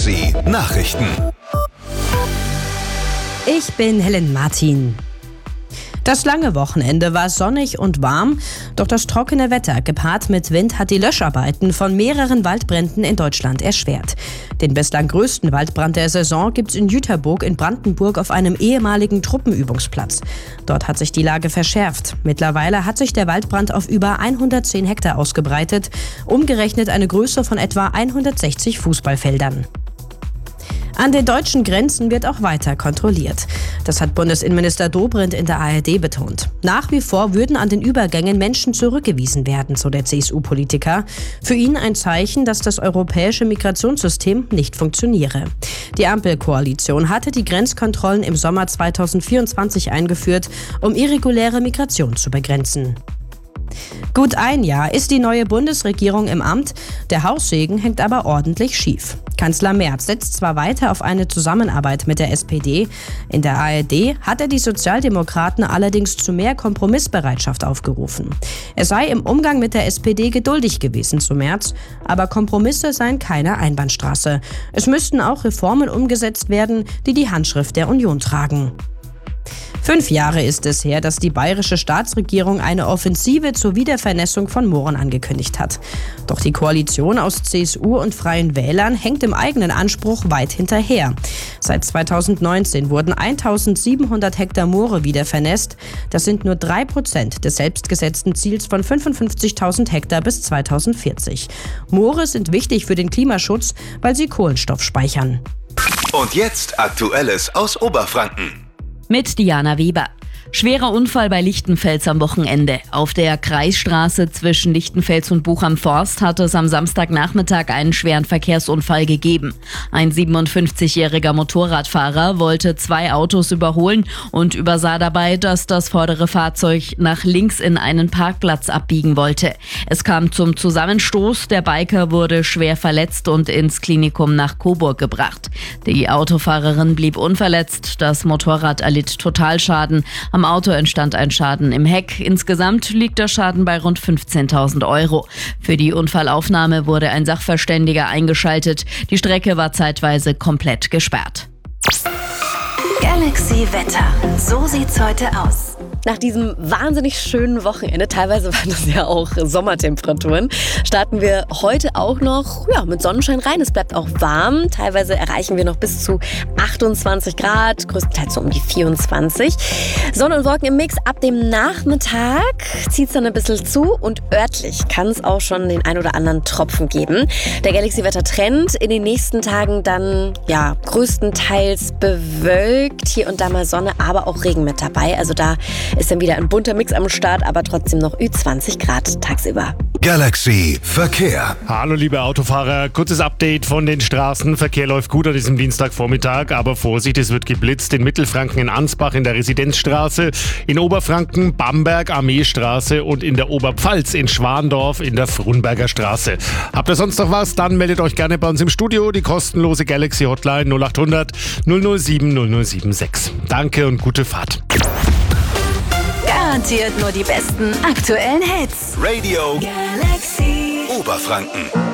Nachrichten. Ich bin Helen Martin. Das lange Wochenende war sonnig und warm, doch das trockene Wetter gepaart mit Wind hat die Löscharbeiten von mehreren Waldbränden in Deutschland erschwert. Den bislang größten Waldbrand der Saison gibt's in Jüterbourg in Brandenburg auf einem ehemaligen Truppenübungsplatz. Dort hat sich die Lage verschärft. Mittlerweile hat sich der Waldbrand auf über 110 Hektar ausgebreitet, umgerechnet eine Größe von etwa 160 Fußballfeldern. An den deutschen Grenzen wird auch weiter kontrolliert. Das hat Bundesinnenminister Dobrindt in der ARD betont. Nach wie vor würden an den Übergängen Menschen zurückgewiesen werden, so der CSU-Politiker. Für ihn ein Zeichen, dass das europäische Migrationssystem nicht funktioniere. Die Ampelkoalition hatte die Grenzkontrollen im Sommer 2024 eingeführt, um irreguläre Migration zu begrenzen. Gut ein Jahr ist die neue Bundesregierung im Amt, der Haussegen hängt aber ordentlich schief. Kanzler Merz setzt zwar weiter auf eine Zusammenarbeit mit der SPD, in der ARD hat er die Sozialdemokraten allerdings zu mehr Kompromissbereitschaft aufgerufen. Er sei im Umgang mit der SPD geduldig gewesen zu Merz, aber Kompromisse seien keine Einbahnstraße. Es müssten auch Reformen umgesetzt werden, die die Handschrift der Union tragen. 5 Jahre ist es her, dass die bayerische Staatsregierung eine Offensive zur Wiedervernässung von Mooren angekündigt hat. Doch die Koalition aus CSU und Freien Wählern hängt im eigenen Anspruch weit hinterher. Seit 2019 wurden 1700 Hektar Moore wiedervernässt. Das sind nur 3% des selbstgesetzten Ziels von 55.000 Hektar bis 2040. Moore sind wichtig für den Klimaschutz, weil sie Kohlenstoff speichern. Und jetzt Aktuelles aus Oberfranken. Mit Diana Weber. Schwerer Unfall bei Lichtenfels am Wochenende. Auf der Kreisstraße zwischen Lichtenfels und Buch am Forst hat es am Samstagnachmittag einen schweren Verkehrsunfall gegeben. Ein 57-jähriger Motorradfahrer wollte 2 Autos überholen und übersah dabei, dass das vordere Fahrzeug nach links in einen Parkplatz abbiegen wollte. Es kam zum Zusammenstoß, der Biker wurde schwer verletzt und ins Klinikum nach Coburg gebracht. Die Autofahrerin blieb unverletzt, das Motorrad erlitt Totalschaden. Am Auto entstand ein Schaden im Heck. Insgesamt liegt der Schaden bei rund 15.000 Euro. Für die Unfallaufnahme wurde ein Sachverständiger eingeschaltet. Die Strecke war zeitweise komplett gesperrt. Galaxy Wetter. So sieht's heute aus. Nach diesem wahnsinnig schönen Wochenende, teilweise waren das ja auch Sommertemperaturen, starten wir heute auch noch mit Sonnenschein rein. Es bleibt auch warm. Teilweise erreichen wir noch bis zu 28 Grad, größtenteils so um die 24. Sonne und Wolken im Mix. Ab dem Nachmittag zieht es dann ein bisschen zu und örtlich kann es auch schon den ein oder anderen Tropfen geben. Der Galaxy-Wetter-Trend in den nächsten Tagen dann größtenteils bewölkt. Hier und da mal Sonne, aber auch Regen mit dabei. Also da ist dann wieder ein bunter Mix am Start, aber trotzdem noch Ü20 Grad tagsüber. Galaxy Verkehr. Hallo liebe Autofahrer, kurzes Update von den Straßen. Verkehr läuft gut an diesem Dienstagvormittag, aber Vorsicht, es wird geblitzt in Mittelfranken in Ansbach in der Residenzstraße, in Oberfranken Bamberg Armeestraße und in der Oberpfalz in Schwandorf in der Frunberger Straße. Habt ihr sonst noch was? Dann meldet euch gerne bei uns im Studio, die kostenlose Galaxy Hotline 0800 007 076. Danke und gute Fahrt. Garantiert nur die besten aktuellen Hits. Radio Galaxy Oberfranken.